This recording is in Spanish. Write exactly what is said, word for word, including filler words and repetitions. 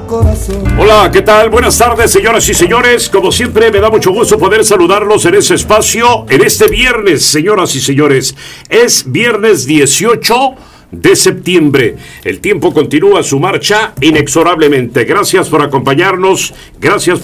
corazón. Hola, ¿qué tal? Buenas tardes, señoras y señores. Como siempre, me da mucho gusto poder saludarlos en ese espacio, en este viernes, señoras y señores. Es viernes dieciocho de septiembre. El tiempo continúa su marcha inexorablemente. Gracias por acompañarnos. Gracias